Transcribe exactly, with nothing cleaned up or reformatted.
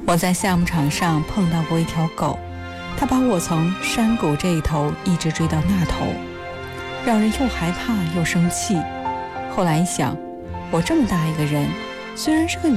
我在项目场上碰到过一条狗，它把我从山谷这一头一直追到那头，让人又害怕又生气。后来一想，我这么大一个人，虽然是个女